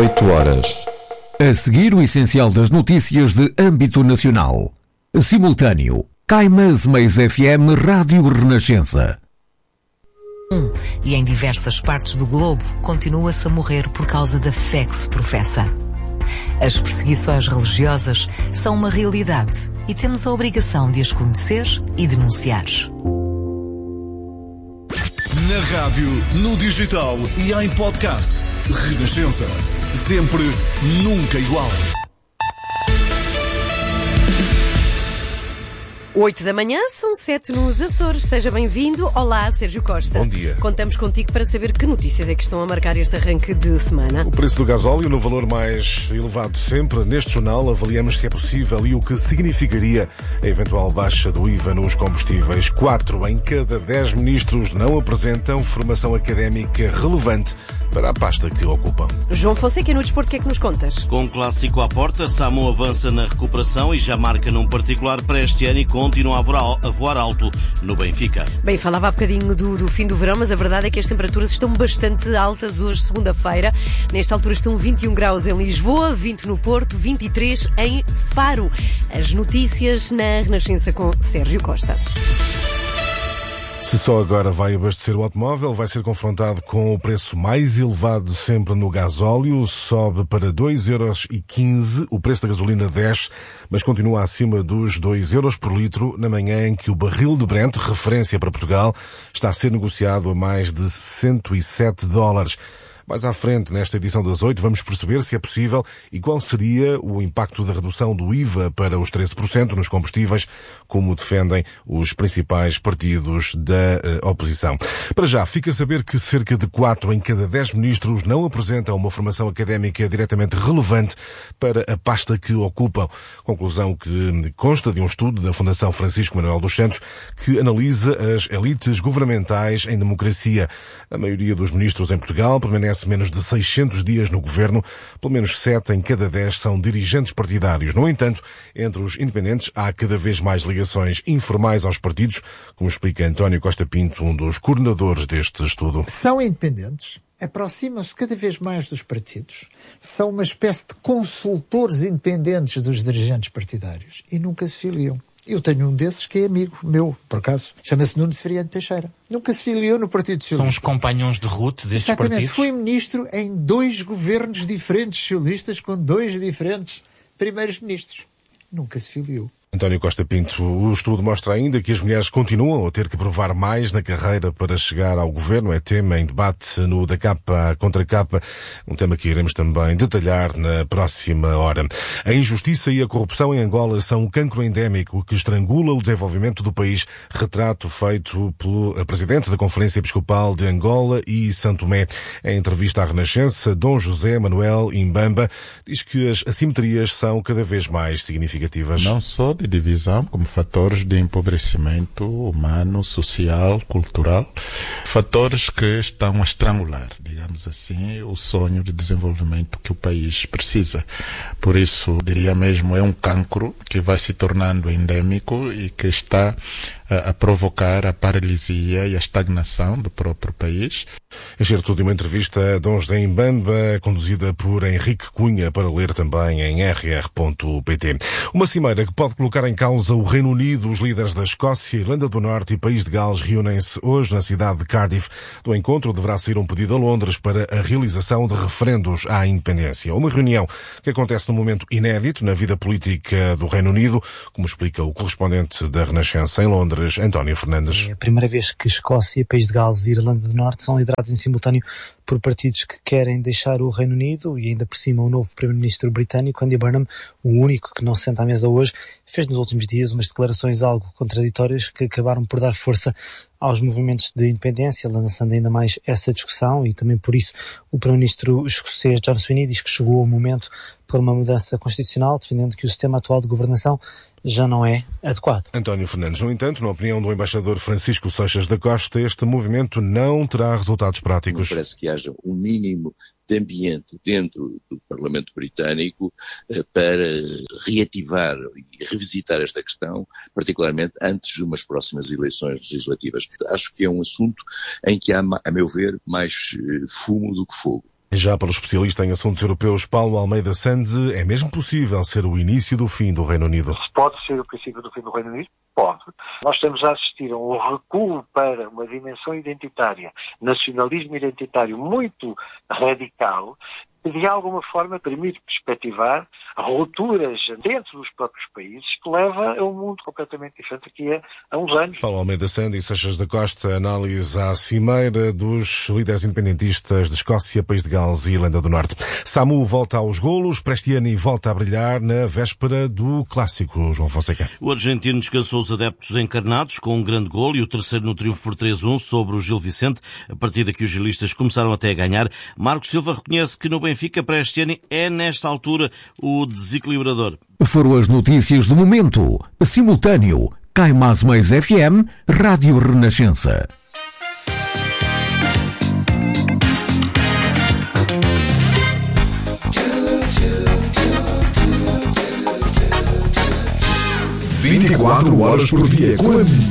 18 horas. A seguir, o essencial das notícias de âmbito nacional. Simultâneo. Caimas Mais FM Rádio Renascença. E em diversas partes do globo continua-se a morrer por causa da fé que se professa. As perseguições religiosas são uma realidade e temos a obrigação de as conhecer e denunciar. Na rádio, no digital e em podcast. Renascença. Sempre, nunca igual. 8 da manhã, são 7 nos Açores. Seja bem-vindo. Olá, Sérgio Costa. Bom dia. Contamos contigo para saber que notícias é que estão a marcar este arranque de semana. O preço do gasóleo no valor mais elevado de sempre. Neste jornal avaliamos se é possível e o que significaria a eventual baixa do IVA nos combustíveis. 4 em cada 10 ministros não apresentam formação académica relevante para a pasta que ocupam. João Fonseca, no desporto, o que é que nos contas? Com um clássico à porta, Samu avança na recuperação e já marca num particular para este ano e continua a voar alto no Benfica. Bem, falava há bocadinho do fim do verão, mas a verdade é que as temperaturas estão bastante altas hoje, segunda-feira. Nesta altura estão 21 graus em Lisboa, 20 no Porto, 23 em Faro. As notícias na Renascença com Sérgio Costa. Se só agora vai abastecer o automóvel, vai ser confrontado com o preço mais elevado de sempre no gasóleo. Sobe para 2,15 €. O preço da gasolina desce, mas continua acima dos 2 € por litro na manhã em que o barril de Brent, referência para Portugal, está a ser negociado a mais de $107. Mais à frente, nesta edição das 8, vamos perceber se é possível e qual seria o impacto da redução do IVA para os 13% nos combustíveis, como defendem os principais partidos da oposição. Para já, fica a saber que cerca de 4 em cada 10 ministros não apresentam uma formação académica diretamente relevante para a pasta que ocupam. Conclusão que consta de um estudo da Fundação Francisco Manuel dos Santos que analisa as elites governamentais em democracia. A maioria dos ministros em Portugal permanece menos de 600 dias no governo, pelo menos 7 em cada 10 são dirigentes partidários. No entanto, entre os independentes há cada vez mais ligações informais aos partidos, como explica António Costa Pinto, um dos coordenadores deste estudo. São independentes, aproximam-se cada vez mais dos partidos, são uma espécie de consultores independentes dos dirigentes partidários e nunca se filiam. Eu tenho um desses que é amigo meu, por acaso, chama-se Nuno Severiano Teixeira. Nunca se filiou no Partido Socialista. São os companhões de ruta destes Exatamente. partidos? Foi ministro em 2 governos diferentes socialistas com 2 diferentes primeiros ministros. Nunca se filiou. António Costa Pinto, o estudo mostra ainda que as mulheres continuam a ter que provar mais na carreira para chegar ao governo. É tema em debate no Da Capa contra Capa, um tema que iremos também detalhar na próxima hora. A injustiça e a corrupção em Angola são um cancro endémico que estrangula o desenvolvimento do país. Retrato feito pelo presidente da Conferência Episcopal de Angola e São Tomé. Em entrevista à Renascença, Dom José Manuel Imbamba diz que as assimetrias são cada vez mais significativas. Não só de divisão, como fatores de empobrecimento humano, social, cultural, fatores que estão a estrangular, digamos assim, o sonho de desenvolvimento que o país precisa. Por isso, diria mesmo, é um cancro que vai se tornando endêmico e que está a provocar a paralisia e a estagnação do próprio país. Excerto de uma entrevista a Dom José Imbamba, conduzida por Henrique Cunha, para ler também em rr.pt. Uma cimeira que pode colocar em causa o Reino Unido. Os líderes da Escócia, Irlanda do Norte e País de Gales reúnem-se hoje na cidade de Cardiff. Do encontro deverá sair um pedido a Londres para a realização de referendos à independência. Uma reunião que acontece num momento inédito na vida política do Reino Unido, como explica o correspondente da Renascença em Londres, António Fernandes. É a primeira vez que Escócia, País de Gales e Irlanda do Norte são liderados em simultâneo por partidos que querem deixar o Reino Unido, e ainda por cima o novo Primeiro-Ministro britânico, Andy Burnham, o único que não se senta à mesa hoje, fez nos últimos dias umas declarações algo contraditórias que acabaram por dar força aos movimentos de independência, lançando ainda mais essa discussão, e também por isso o Primeiro-Ministro escocês John Sweeney diz que chegou o momento para uma mudança constitucional, defendendo que o sistema atual de governação já não é adequado. António Fernandes, no entanto, na opinião do embaixador Francisco Seixas da Costa, este movimento não terá resultados práticos. Parece que haja um mínimo de ambiente dentro do Parlamento Britânico para reativar e revisitar esta questão, particularmente antes de umas próximas eleições legislativas. Acho que é um assunto em que há, a meu ver, mais fumo do que fogo. Já para o especialista em assuntos europeus Paulo Almeida Sande, é mesmo possível ser o início do fim do Reino Unido? Pode ser o princípio do fim do Reino Unido? Pode. Nós estamos a assistir a um recuo para uma dimensão identitária, nacionalismo identitário muito radical, que de alguma forma permite perspectivar rupturas dentro dos próprios países que leva a um mundo completamente diferente daqui a uns anos. Paulo Almeida Sande e Seixas da Costa, análise à cimeira dos líderes independentistas de Escócia, País de Gales e Irlanda do Norte. Samu volta aos golos, Prestiani volta a brilhar na véspera do clássico, João Fonseca. O argentino descansou os adeptos encarnados com um grande golo e o terceiro no triunfo por 3-1 sobre o Gil Vicente, a partida que os gilistas começaram até a ganhar. Marco Silva reconhece que no Benfica, Prestiani é nesta altura o desequilibrador. Foram as notícias do momento. Simultâneo, Cai Mais Mais FM, Rádio Renascença. ...24 horas por dia com a